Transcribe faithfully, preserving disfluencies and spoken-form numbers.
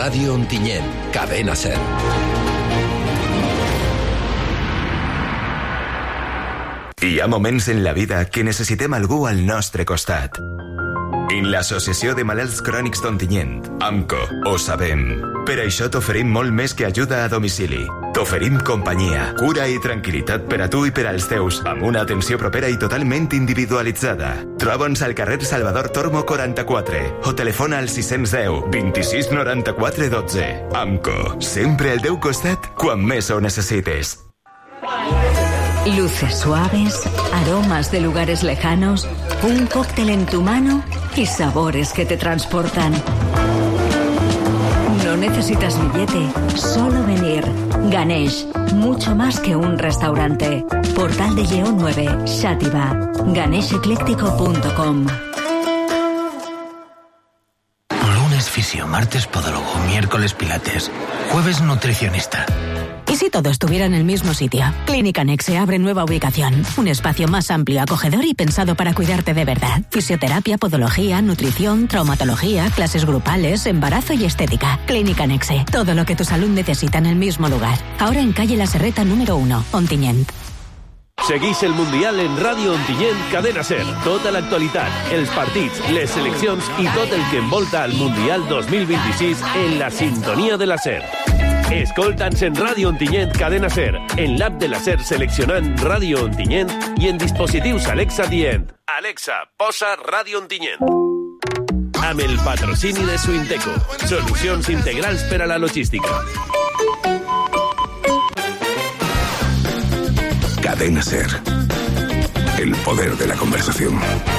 Radio Ontinyent, Cadena Ser. Hi ha moments en la vida que necessitem algú al nostre costat. En l'Associació de Malalts Crònics d'Ontinyent, AMCO, ho sabem. Per això t'oferim molt més que ajuda a domicili. T'oferim companyia, cura i tranquil·litat per a tu i per als teus, amb una atenció propera i totalment individualitzada. Troba'ns al carrer Salvador Tormo quaranta-quatre o telefona al sis cents deu, vint-i-sis noranta-quatre dotze. AMCO, sempre al teu costat quan més ho necessites. Luces suaves, aromas de lugares lejanos, un cóctel en tu mano y sabores que te transportan. No necesitas billete, solo venir. Ganesh, mucho más que un restaurante. Portal de Lleó nueve, Xàtiva. ganesh ecléctico punto com. Lunes fisio, martes podólogo, miércoles pilates, jueves nutricionista. ¿Y si todo estuviera en el mismo sitio? Clínica Nexe abre nueva ubicación. Un espacio más amplio, acogedor y pensado para cuidarte de verdad. Fisioterapia, podología, nutrición, traumatología, clases grupales, embarazo y estética. Clínica Nexe. Todo lo que tu salud necesita en el mismo lugar. Ahora en calle La Serreta número uno, Ontinyent. Seguís el Mundial en Radio Ontinyent, Cadena Ser. Tota l'actualitat, els partits, les seleccions i tot el que envolta al Mundial dos mil vint-i-sis en la sintonia de la Ser. Escolta'ns en Radio Ontinyent, Cadena Ser, en l'app de la Ser seleccionant Radio Ontinyent i en dispositius Alexa dient Alexa, posa Radio Ontinyent. Amb el patrocini de Suinteco, solucions integrals per a la logística. Cadena Ser, el poder de la conversación.